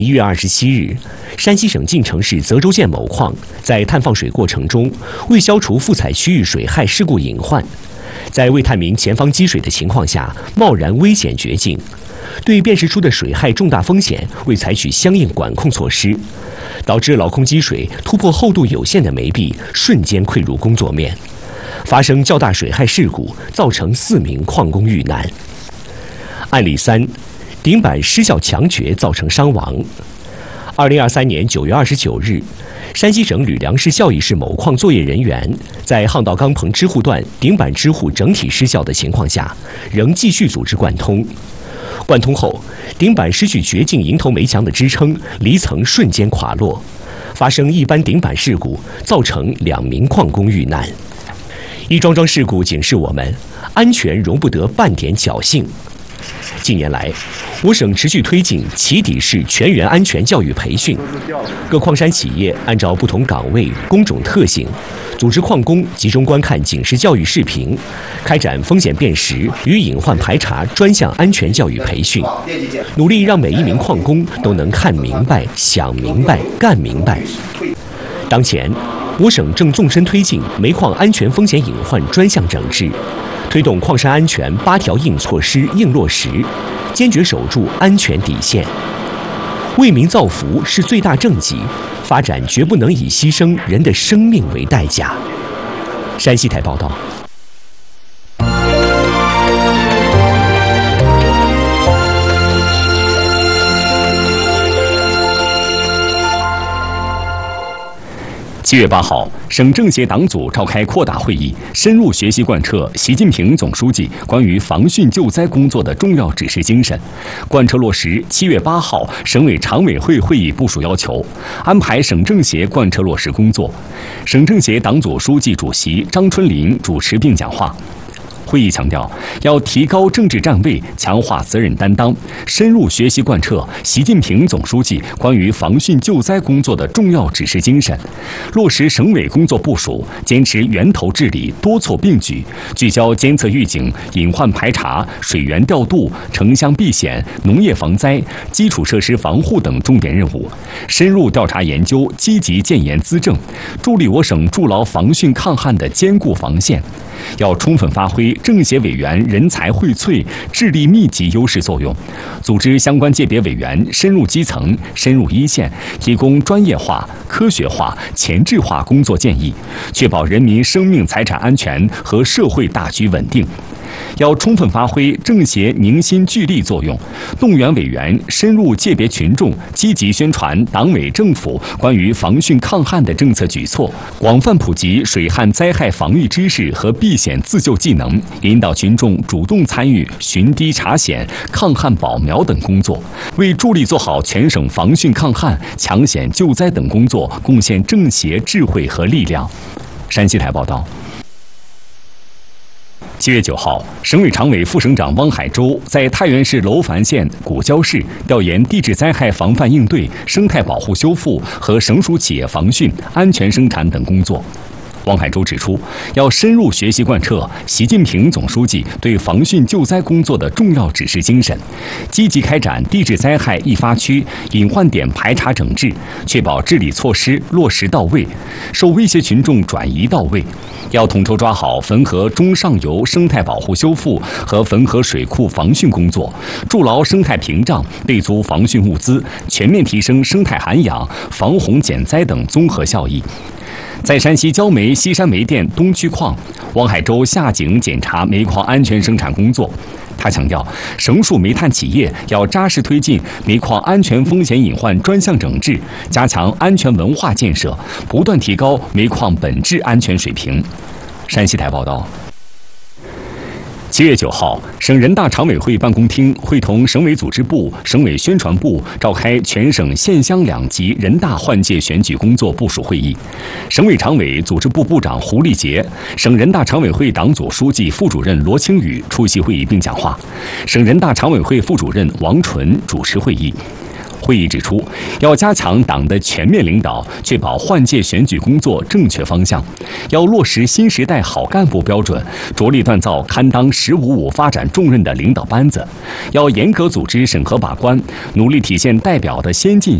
1月27日，山西省晋城市泽州县某矿在探放水过程中，为消除复采区域水害事故隐患，在未探明前方积水的情况下，贸然危险掘井，对辨识出的水害重大风险未采取相应管控措施，导致老空积水突破厚度有限的煤壁，瞬间溃入工作面，发生较大水害事故，造成4名矿工遇难。案例3。顶板失效强掘造成伤亡。2023年9月29日，山西省吕梁市孝义市某矿作业人员在夯道钢棚支护段顶板支护整体失效的情况下，仍继续组织贯通。贯通后，顶板失去掘进迎头煤墙的支撑，离层瞬间垮落，发生一般顶板事故，造成2名矿工遇难。一桩桩事故警示我们，安全容不得半点侥幸。近年来，我省持续推进起底式全员安全教育培训，各矿山企业按照不同岗位、工种特性，组织矿工集中观看警示教育视频，开展风险辨识与隐患排查专项安全教育培训，努力让每一名矿工都能看明白、想明白、干明白。当前，我省正纵深推进煤矿安全风险隐患专项整治，推动矿山安全8条硬措施硬落实，坚决守住安全底线。为民造福是最大政绩，发展绝不能以牺牲人的生命为代价。山西台报道。 7月8号，省政协党组召开扩大会议，深入学习贯彻习近平总书记关于防汛救灾工作的重要指示精神，贯彻落实7月8号省委常委会会议部署要求，安排省政协贯彻落实工作。省政协党组书记主席张春林主持并讲话。会议强调，要提高政治站位，强化责任担当，深入学习贯彻习近平总书记关于防汛救灾工作的重要指示精神，落实省委工作部署，坚持源头治理、多措并举，聚焦监测预警、隐患排查、水源调度、城乡避险、农业防灾、基础设施防护等重点任务，深入调查研究，积极建言资政，助力我省筑牢防汛抗旱的坚固防线。要充分发挥政协委员人才荟萃、智力密集优势作用，组织相关界别委员深入基层、深入一线，提供专业化、科学化、前置化工作建议，确保人民生命财产安全和社会大局稳定。要充分发挥政协凝心聚力作用，动员委员深入界别群众，积极宣传党委政府关于防汛抗旱的政策举措，广泛普及水旱灾害防御知识和避险自救技能，引导群众主动参与巡堤查险、抗旱保苗等工作，为助力做好全省防汛抗旱、抢险救灾等工作贡献政协智慧和力量。山西台报道。7月9号，省委常委、副省长汪海洲在太原市楼烦县古焦市调研地质灾害防范应对、生态保护修复和省属企业防汛、安全生产等工作。汪海洲指出，要深入学习贯彻习近平总书记对防汛救灾工作的重要指示精神，积极开展地质灾害易发区、隐患点排查整治，确保治理措施落实到位，受威胁群众转移到位。要统筹抓好汾河中上游生态保护修复和汾河水库防汛工作，筑牢生态屏障，备足防汛物资，全面提升生态涵养、防洪减灾等综合效益。在山西焦煤西山煤电东区矿，汪海洲下井检查煤矿安全生产工作。他强调，省属煤炭企业要扎实推进煤矿安全风险隐患专项整治，加强安全文化建设，不断提高煤矿本质安全水平。山西台报道。7月9号，省人大常委会办公厅会同省委组织部、省委宣传部召开全省县乡两级人大换届选举工作部署会议。省委常委、组织部部长胡立杰、省人大常委会党组书记、副主任罗清宇出席会议并讲话。省人大常委会副主任王纯主持会议。 会议指出，要加强党的全面领导，确保换届选举工作正确方向；要落实新时代好干部标准，着力锻造堪当“15+5”发展重任的领导班子；要严格组织审核把关，努力体现代表的先进